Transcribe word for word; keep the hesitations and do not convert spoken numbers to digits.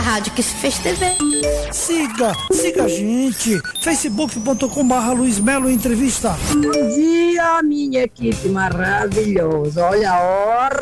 rádio que se fez T V. Siga, siga a gente, facebook ponto com barra Luiz Melo Entrevista. Bom dia, minha equipe maravilhosa. Olha a hora